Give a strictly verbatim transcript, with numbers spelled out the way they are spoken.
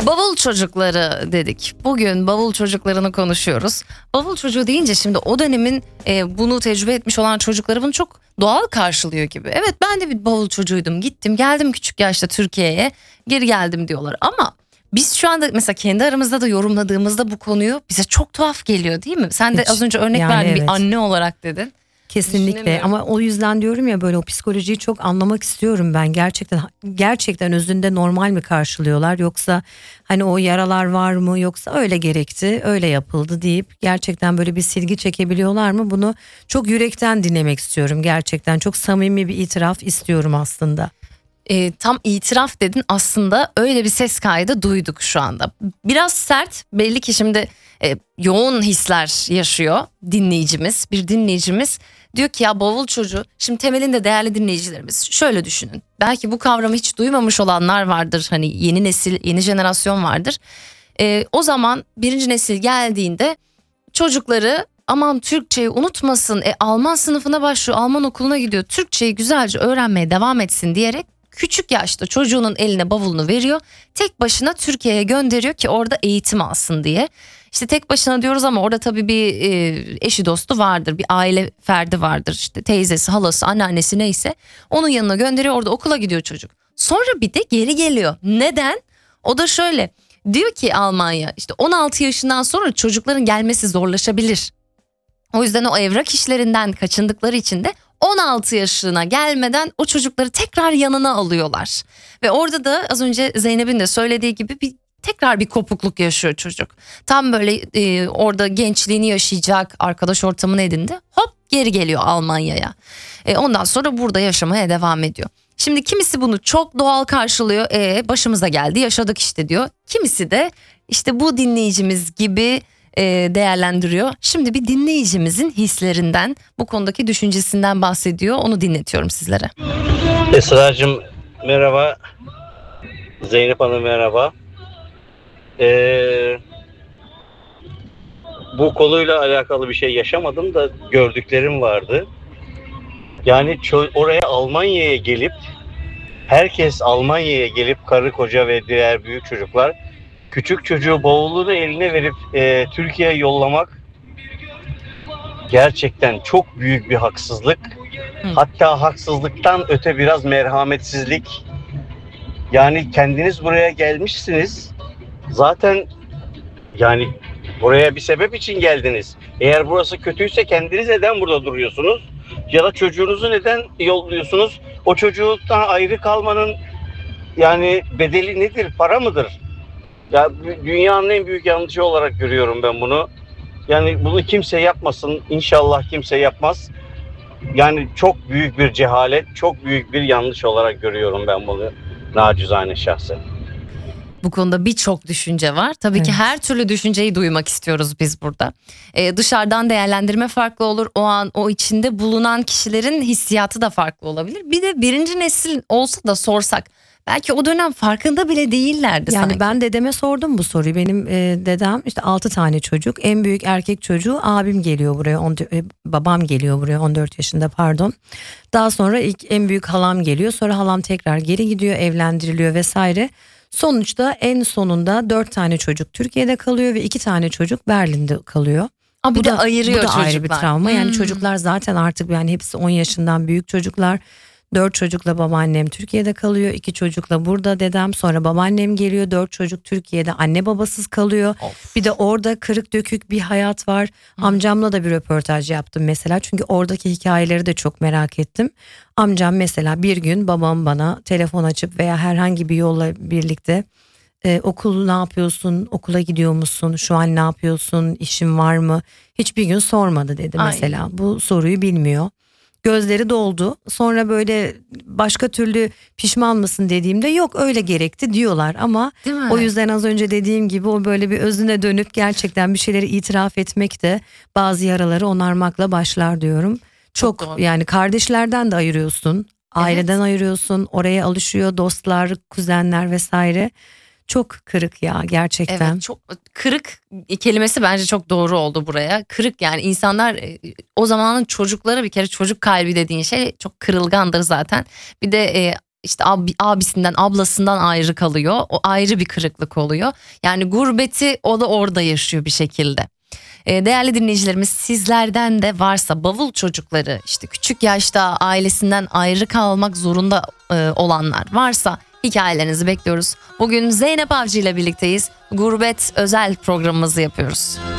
Bavul çocukları dedik. Bugün bavul çocuklarını konuşuyoruz. Bavul çocuğu deyince şimdi o dönemin e, bunu tecrübe etmiş olan çocukları bunu çok doğal karşılıyor gibi. Evet, ben de bir bavul çocuğuydum. Gittim geldim küçük yaşta Türkiye'ye, geri geldim diyorlar. Ama biz şu anda mesela kendi aramızda da yorumladığımızda bu konuyu bize çok tuhaf geliyor, değil mi? Sen de Hiç, az önce örnek yani verdin, evet. bir anne olarak dedin. Kesinlikle, ama o yüzden diyorum ya, böyle o psikolojiyi çok anlamak istiyorum ben. Gerçekten gerçekten özünde normal mi karşılıyorlar, yoksa hani o yaralar var mı, yoksa öyle gerekti, öyle yapıldı deyip gerçekten böyle bir silgi çekebiliyorlar mı? Bunu çok yürekten dinlemek istiyorum. Gerçekten çok samimi bir itiraf istiyorum aslında. E, tam itiraf dedin, aslında öyle bir ses kaydı duyduk şu anda. Biraz sert, belli ki şimdi e, yoğun hisler yaşıyor dinleyicimiz. Bir dinleyicimiz diyor ki ya bavul çocuğu, şimdi temelinde değerli dinleyicilerimiz şöyle düşünün. Belki bu kavramı hiç duymamış olanlar vardır, hani yeni nesil, yeni jenerasyon vardır. E, o zaman birinci nesil geldiğinde çocukları aman Türkçeyi unutmasın, e, Alman sınıfına başlıyor, Alman okuluna gidiyor, Türkçeyi güzelce öğrenmeye devam etsin diyerek küçük yaşta çocuğunun eline bavulunu veriyor. Tek başına Türkiye'ye gönderiyor ki orada eğitim alsın diye. İşte tek başına diyoruz ama orada tabii bir e, eşi dostu vardır, bir aile ferdi vardır. İşte teyzesi, halası, anneannesi neyse onun yanına gönderiyor, orada okula gidiyor çocuk. Sonra bir de geri geliyor. Neden? O da şöyle diyor ki Almanya, işte on altı yaşından sonra çocukların gelmesi zorlaşabilir. O yüzden o evrak işlerinden kaçındıkları için de on altı yaşına gelmeden o çocukları tekrar yanına alıyorlar. Ve orada da az önce Zeynep'in de söylediği gibi bir tekrar bir kopukluk yaşıyor çocuk. Tam böyle e, orada gençliğini yaşayacak, arkadaş ortamını edindi. Hop geri geliyor Almanya'ya. E, ondan sonra burada yaşamaya devam ediyor. Şimdi kimisi bunu çok doğal karşılıyor. E, başımıza geldi, yaşadık işte diyor. Kimisi de işte bu dinleyicimiz gibi değerlendiriyor. Şimdi bir dinleyicimizin hislerinden, bu konudaki düşüncesinden bahsediyor. Onu dinletiyorum sizlere. Esra'cığım merhaba. Zeynep Hanım merhaba. Ee, bu konuyla alakalı bir şey yaşamadım da gördüklerim vardı. Yani ço- oraya Almanya'ya gelip herkes Almanya'ya gelip karı koca ve diğer büyük çocuklar küçük çocuğu bavulunu eline verip e, Türkiye'ye yollamak gerçekten çok büyük bir haksızlık. Hı. Hatta haksızlıktan öte biraz merhametsizlik. Yani kendiniz buraya gelmişsiniz. Zaten yani buraya bir sebep için geldiniz. Eğer burası kötüyse kendiniz neden burada duruyorsunuz? Ya da çocuğunuzu neden yolluyorsunuz? O çocuktan ayrı kalmanın yani bedeli nedir? Para mıdır? Ya dünyanın en büyük yanlışı olarak görüyorum ben bunu. Yani bunu kimse yapmasın. İnşallah kimse yapmaz. Yani çok büyük bir cehalet, çok büyük bir yanlış olarak görüyorum ben bunu. Nacizane şahsen. Bu konuda birçok düşünce var. Tabii evet. ki her türlü düşünceyi duymak istiyoruz biz burada. Ee, dışarıdan değerlendirme farklı olur. O an o içinde bulunan kişilerin hissiyatı da farklı olabilir. Bir de birinci nesil olsa da sorsak, belki o dönem farkında bile değillerdi yani sanki. Ben dedeme sordum bu soruyu. Benim e, dedem işte altı tane çocuk. En büyük erkek çocuğu abim geliyor buraya. On, e, babam geliyor buraya on dört yaşında pardon. Daha sonra ilk en büyük halam geliyor. Sonra halam tekrar geri gidiyor, evlendiriliyor vesaire. Sonuçta en sonunda dört tane çocuk Türkiye'de kalıyor ve iki tane çocuk Berlin'de kalıyor. Aa, bir bu de da ayırıyor bu da çocuklar. ayrı bir travma. Hmm. Yani çocuklar zaten artık yani hepsi on yaşından büyük çocuklar. Dört çocukla babaannem Türkiye'de kalıyor. İki çocukla burada dedem. Sonra babaannem geliyor. Dört çocuk Türkiye'de anne babasız kalıyor. Of. Bir de orada kırık dökük bir hayat var. Hmm. Amcamla da bir röportaj yaptım mesela. Çünkü oradaki hikayeleri de çok merak ettim. Amcam mesela bir gün babam bana telefon açıp veya herhangi bir yolla birlikte e, okul ne yapıyorsun? Okula gidiyor musun? Şu an ne yapıyorsun? İşin var mı? Hiçbir gün sormadı dedi mesela. Ay. Bu soruyu bilmiyor. Gözleri doldu. Sonra böyle başka türlü pişman mısın dediğimde yok öyle gerekti diyorlar ama o yüzden az önce dediğim gibi o böyle bir özüne dönüp gerçekten bir şeyleri itiraf etmek de bazı yaraları onarmakla başlar diyorum. Çok, Çok yani kardeşlerden de ayırıyorsun, aileden evet. ayırıyorsun, oraya alışıyor dostlar, kuzenler vesaire. Çok kırık ya gerçekten. Evet, çok kırık kelimesi bence çok doğru oldu buraya. Kırık yani insanlar, o zamanın çocukları, bir kere çocuk kalbi dediğin şey çok kırılgandır zaten. Bir de e, işte ab, abisinden ablasından ayrı kalıyor. O ayrı bir kırıklık oluyor. Yani gurbeti o da orada yaşıyor bir şekilde. Değerli dinleyicilerimiz, sizlerden de varsa bavul çocukları, işte küçük yaşta ailesinden ayrı kalmak zorunda olanlar varsa hikayelerinizi bekliyoruz. Bugün Zeynep Avcı ile birlikteyiz. Gurbet özel programımızı yapıyoruz.